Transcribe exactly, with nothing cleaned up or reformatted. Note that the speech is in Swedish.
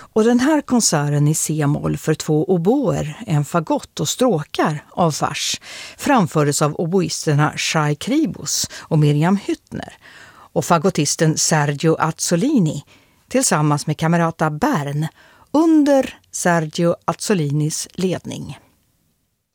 Och den här konserten i C-moll för två oboer, en fagott och stråkar av Fars framfördes av oboisterna Shai Kribos och Miriam Hüttner och fagottisten Sergio Azzolini tillsammans med Camerata Bern under Sergio Azzolinis ledning.